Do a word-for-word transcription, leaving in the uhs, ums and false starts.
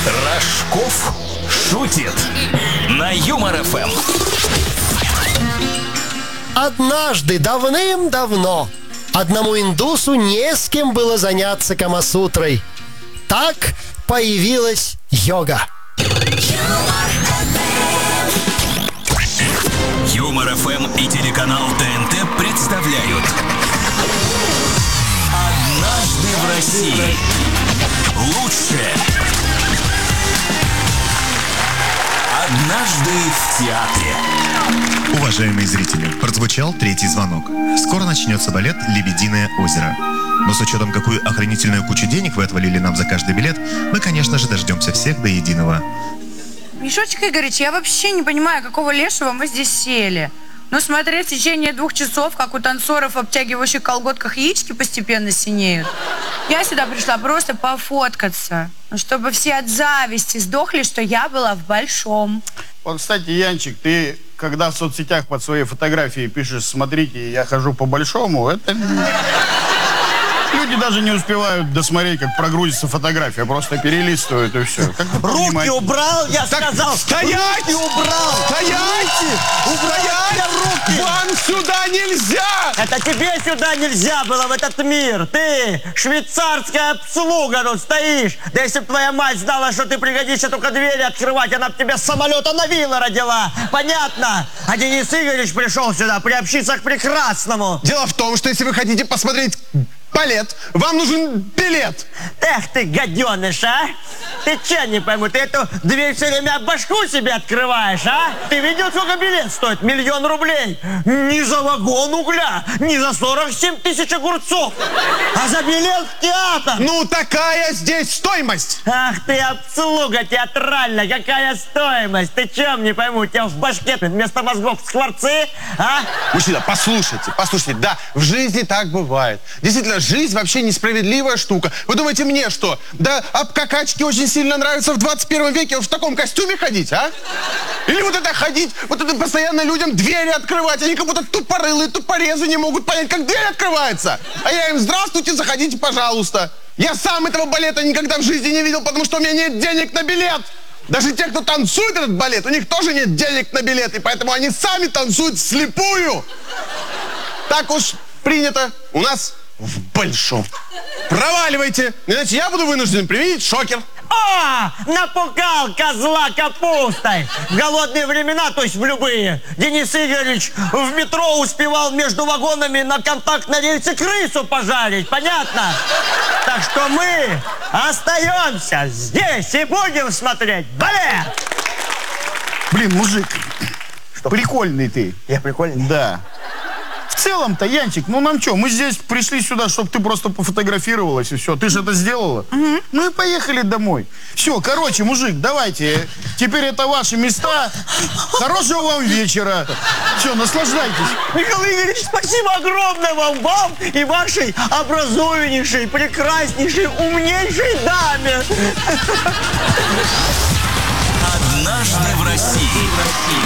Рожков шутит на Юмор-ФМ. Однажды, давным-давно, одному индусу не с кем было заняться камасутрой. Так появилась йога. Юмор-ФМ и телеканал ТНТ представляют «Однажды в России». Лучшее. «Однажды в театре». Уважаемые зрители, прозвучал третий звонок. Скоро начнется балет «Лебединое озеро». Но с учетом, какую охренительную кучу денег вы отвалили нам за каждый билет, мы, конечно же, дождемся всех до единого. Мишутик Игоревич, я вообще не понимаю, какого лешего мы здесь сели. Но смотреть в течение двух часов, как у танцоров в обтягивающих колготках яички постепенно синеют. Я сюда пришла просто пофоткаться, чтобы все от зависти сдохли, что я была в большом. Вот, кстати, Янчик, ты когда в соцсетях под своей фотографией пишешь: смотрите, я хожу по большому, это... Люди даже не успевают досмотреть, как прогрузится фотография, просто перелистывают и все. Руки убрал, я так сказал! Стоять! Руки убрал! Стоять! Убрал руки! Вам сюда нельзя! Это тебе сюда нельзя было, в этот мир! Ты, швейцарская обслуга, тут стоишь! Да если бы твоя мать знала, что ты пригодишься только двери открывать, она бы тебя с самолета на вилы родила! Понятно? А Денис Игоревич пришел сюда приобщиться к прекрасному! Дело в том, что если вы хотите посмотреть балет, вам нужен билет. Эх ты, гаденыш, а! Ты че, не пойму, ты эту дверь все время башку себе открываешь, а? Ты видел, сколько билет стоит? Миллион рублей. Не за вагон угля, не за сорок семь тысяч огурцов, а за билет в театр. Ну, такая здесь стоимость. Ах ты, обслуга театральная, какая стоимость? Ты чем, не пойму, у тебя в башке вместо мозгов скворцы, а? Мужчина, послушайте, послушайте, да, в жизни так бывает. Действительно, жизнь вообще несправедливая штука. Вы думаете, мне что? Да обкакачки очень сильно нравится в двадцать первом веке в таком костюме ходить, а? Или вот это ходить, вот это постоянно людям двери открывать. Они как будто тупорылые, тупорезы не могут понять, как дверь открывается. А я им: здравствуйте, заходите, пожалуйста. Я сам этого балета никогда в жизни не видел, потому что у меня нет денег на билет. Даже те, кто танцует этот балет, у них тоже нет денег на билет, и поэтому они сами танцуют вслепую. Так уж принято у нас в большом. Проваливайте, иначе я буду вынужден применить шокер. О, напугал козла капустой. В голодные времена, то есть в любые, Денис Игоревич в метро успевал между вагонами на контактной рельсе крысу пожарить, понятно? Так что мы остаемся здесь и будем смотреть балет. Блин, мужик, Что? прикольный ты. Я прикольный? Да. В целом-то, Янчик, ну нам что, мы здесь пришли сюда, чтобы ты просто пофотографировалась, и все. Ты же это сделала. Угу. Ну и поехали домой. Все, короче, мужик, давайте. Теперь это ваши места. Хорошего вам вечера. Все, наслаждайтесь. Михаил Игоревич, спасибо огромное вам, вам и вашей образованнейшей, прекраснейшей, умнейшей даме. «Однажды в России».